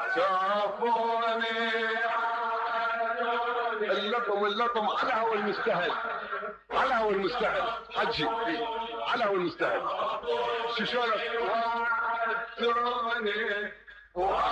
شافوني اللطم على هو المستهل، على هو المستهل حجي، على هو المستهل. شو شلونك؟ وعدتوني